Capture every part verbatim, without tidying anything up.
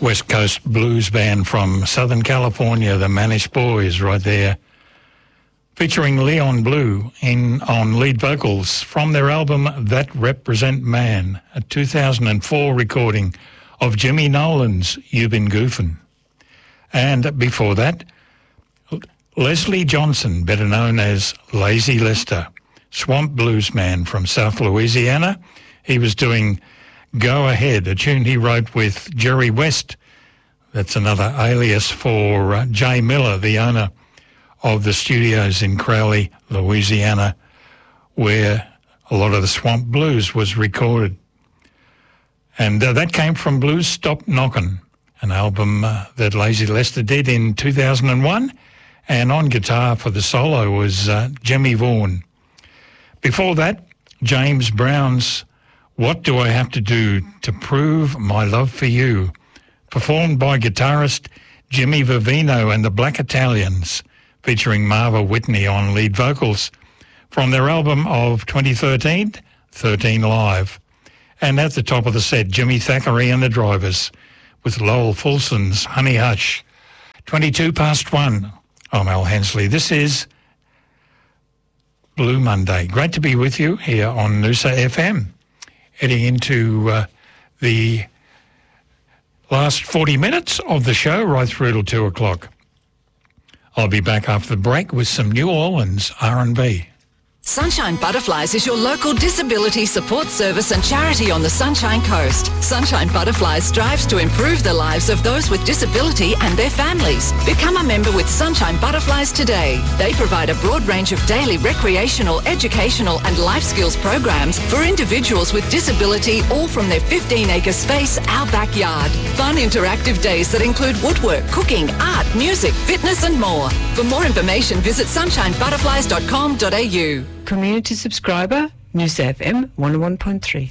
West Coast blues band from Southern California, the Manish Boys, right there, featuring Leon Blue in on lead vocals from their album That Represent Man, a two thousand four recording of Jimmy Nolan's You Been Goofin'. And before that, Leslie Johnson, better known as Lazy Lester, swamp blues man from South Louisiana. He was doing Go Ahead, a tune he wrote with Jerry West. That's another alias for uh, Jay Miller, the owner of the studios in Crowley, Louisiana, where a lot of the swamp blues was recorded. And uh, that came from Blues Stop Knockin', an album uh, that Lazy Lester did in two thousand one. And on guitar for the solo was uh, Jimmy Vaughan. Before that, James Brown's What Do I Have to Do to Prove My Love for You, performed by guitarist Jimmy Vivino and the Black Italians, featuring Marva Whitney on lead vocals, from their album of twenty thirteen, thirteen Live. And at the top of the set, Jimmy Thackeray and the Drivers, with Lowell Fulson's Honey Hush. twenty-two past one. I'm Al Hensley. This is Blue Monday. Great to be with you here on Noosa F M. Heading into uh, the last forty minutes of the show, right through till two o'clock. I'll be back after the break with some New Orleans R and B. Sunshine Butterflies is your local disability support service and charity on the Sunshine Coast. Sunshine Butterflies strives to improve the lives of those with disability and their families. Become a member with Sunshine Butterflies today. They provide a broad range of daily recreational, educational and life skills programs for individuals with disability, all from their fifteen acre space, our backyard. Fun interactive days that include woodwork, cooking, art, music, fitness and more. For more information, visit sunshine butterflies dot com dot a u. Community subscriber, Noosa F M one oh one point three.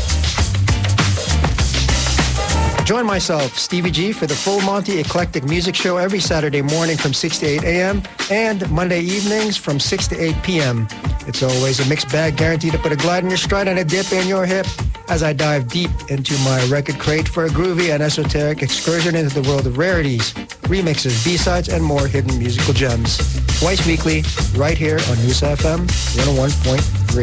Join myself, Stevie G, for the Full Monty Eclectic Music Show every Saturday morning from six to eight a.m. and Monday evenings from six to eight p.m. It's always a mixed bag, guaranteed to put a glide in your stride and a dip in your hip as I dive deep into my record crate for a groovy and esoteric excursion into the world of rarities, remixes, B-sides, and more hidden musical gems. Twice weekly, right here on Noosa F M one oh one point three.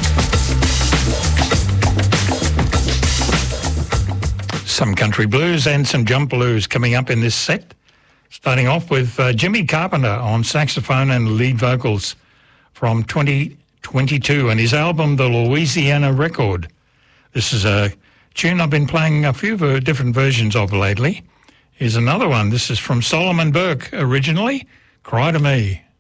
Some country blues and some jump blues coming up in this set. Starting off with uh, Jimmy Carpenter on saxophone and lead vocals from twenty twenty-two and his album, The Louisiana Record. This is a tune I've been playing a few ver- different versions of lately. Here's another one. This is from Solomon Burke originally, Cry to Me.